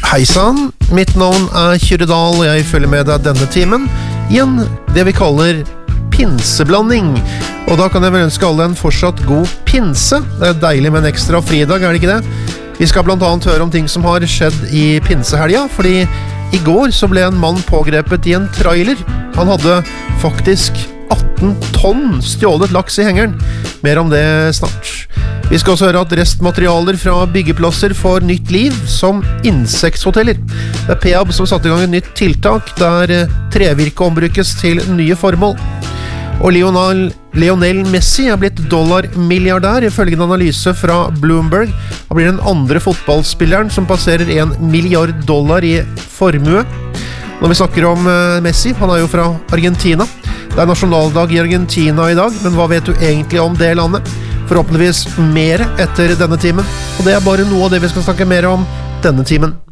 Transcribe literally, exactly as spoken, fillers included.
Hei sann, mitt navn er Kyrre Dahl, og jeg følger med deg denne timen i en det vi kaller pinseblanding. Og da kan jeg vel ønske alle en fortsatt god pinse. Det er deilig med en ekstra fridag, er det ikke det? Vi skal blant annet høre om ting som har skjedd i pinsehelga, fordi i går så ble en mann pågrepet i en trailer. Han hadde faktisk atten tonn stjålet laks i hengeren. Mer om det snart. Vi skal også høre at restmaterialer fra byggeplasser får nytt liv som insekthoteller. Det er Peab som satte i gang et nytt tiltak der trevirke ombrukes til nye formål. Og Lionel, Lionel Messi er blitt dollarmilliardær ifølge en analyse fra Bloomberg. Han blir den andre fotballspilleren som passerer en milliard dollar i formue. Når vi snakker om Messi, han er jo fra Argentina. Det er nasjonaldag i Argentina i dag, men hva vet du egentlig om det landet? Forhåpentligvis mer etter denne timen, og det er bare noe av det vi skal snakke mer om denne timen.